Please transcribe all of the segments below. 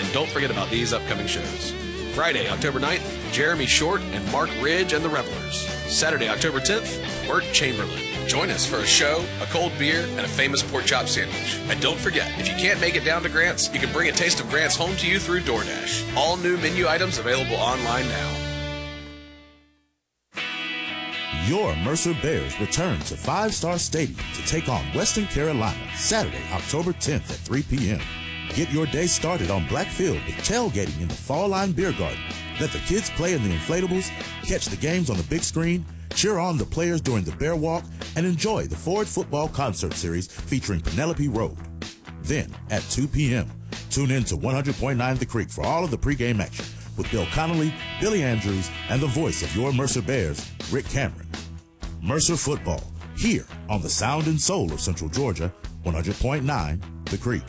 And don't forget about these upcoming shows. Friday, October 9th, Jeremy Short and Mark Ridge and the Revelers. Saturday, October 10th, Bert Chamberlain. Join us for a show, a cold beer, and a famous pork chop sandwich. And don't forget, if you can't make it down to Grant's, you can bring a taste of Grant's home to you through DoorDash. All new menu items available online now. Your Mercer Bears return to Five Star Stadium to take on Western Carolina Saturday, October 10th at 3 p.m. Get your day started on Black Field with tailgating in the Fall Line Beer Garden. Let the kids play in the inflatables, catch the games on the big screen, cheer on the players during the Bear Walk, and enjoy the Ford Football Concert Series featuring Penelope Road. Then, at 2 p.m., tune in to 100.9 The Creek for all of the pregame action with Bill Connolly, Billy Andrews, and the voice of your Mercer Bears, Rick Cameron. Mercer Football, here on the sound and soul of Central Georgia, 100.9 The Creek.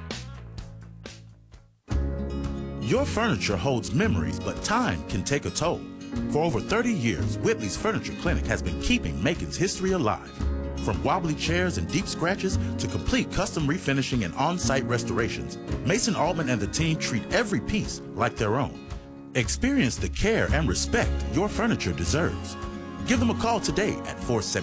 Your furniture holds memories, but time can take a toll. For over 30 years, Whitley's Furniture Clinic has been keeping Macon's history alive. From wobbly chairs and deep scratches to complete custom refinishing and on-site restorations, Mason Altman and the team treat every piece like their own. Experience the care and respect your furniture deserves. Give them a call today at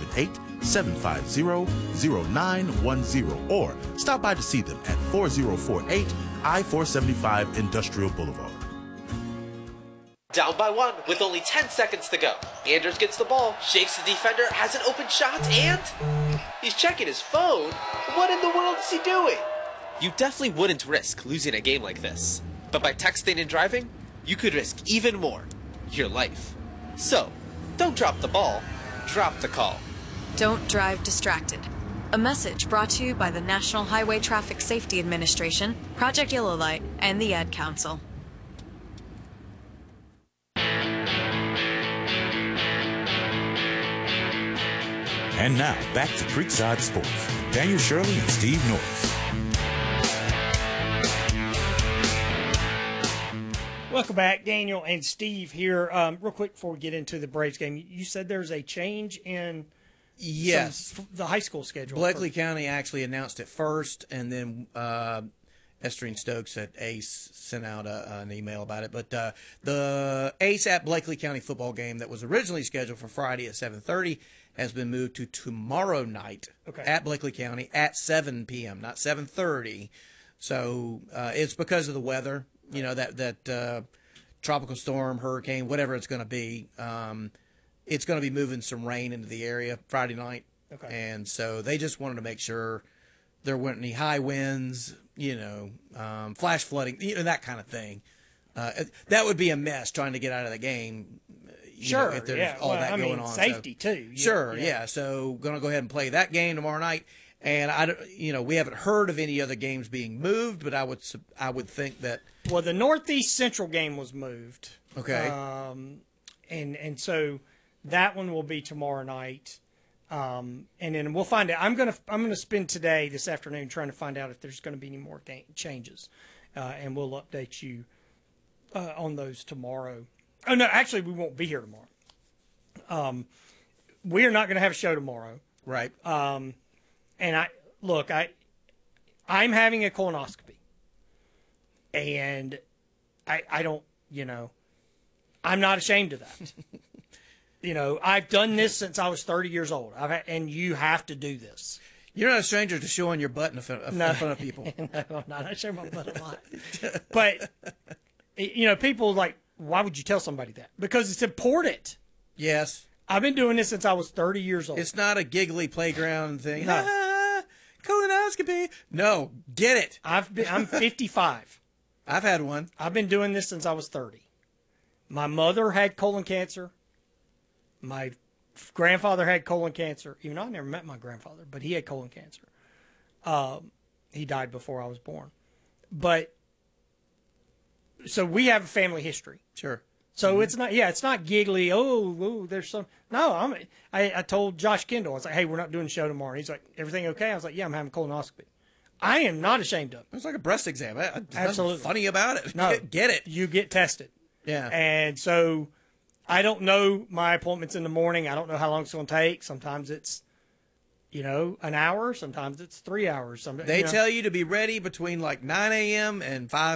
478-750-0910 or stop by to see them at 4048 I-475 Industrial Boulevard. Down by one with only 10 seconds to go. Anders gets the ball, shakes the defender, has an open shot, and he's checking his phone. What in the world is he doing? You definitely wouldn't risk losing a game like this. But by texting and driving, you could risk even more, your life. So, don't drop the ball, drop the call. Don't drive distracted. A message brought to you by the National Highway Traffic Safety Administration, Project Yellow Light, and the Ad Council. And now, back to Creekside Sports with Daniel Shirley and Steve Norris. Welcome back, Daniel and Steve here. Real quick before we get into the Braves game, you said there's a change in the high school schedule. Blakely County actually announced it first, and then Estrine Stokes at ACE sent out an email about it. But the ACE at Blakely County football game that was originally scheduled for Friday at 7:30 has been moved to tomorrow night at Blakely County at 7 p.m., not 7:30. So it's because of the weather, you know, that tropical storm, hurricane, whatever it's going to be. It's going to be moving some rain into the area Friday night. Okay. And so they just wanted to make sure there weren't any high winds, flash flooding, that kind of thing. That would be a mess trying to get out of the game. Sure, if there's all that going on. Safety too. Yeah. So going to go ahead and play that game tomorrow night. And we haven't heard of any other games being moved, but I would think that. Well, the Northeast Central game was moved. Okay. And so that one will be tomorrow night. And then we'll find out. I'm gonna spend this afternoon trying to find out if there's going to be any more changes, and we'll update you on those tomorrow. Oh no, actually we won't be here tomorrow. We are not going to have a show tomorrow. Right. And I'm having a colonoscopy, and I don't, I'm not ashamed of that. I've done this since I was 30 years old. And you have to do this. You're not a stranger to showing your butt in front of people. No, I show my butt a lot. But, people like, why would you tell somebody that? Because it's important. Yes. I've been doing this since I was 30 years old. It's not a giggly playground thing. No. Colonoscopy. No, get it. I'm 55. I've had one. I've been doing this since I was 30. My mother had colon cancer. My grandfather had colon cancer. Even though I never met my grandfather, but he had colon cancer. He died before I was born. But so we have a family history. Sure. So it's not giggly. Oh, there's some. No, I told Josh Kendall, I was like, hey, we're not doing a show tomorrow. And he's like, everything okay? I was like, yeah, I'm having a colonoscopy. I am not ashamed of it. It's like a breast exam. Absolutely. Funny about it. No, get it. You get tested. Yeah. And so I don't know my appointments in the morning. I don't know how long it's going to take. Sometimes it's, an hour. Sometimes it's 3 hours. They tell you to be ready between like 9 a.m. and 5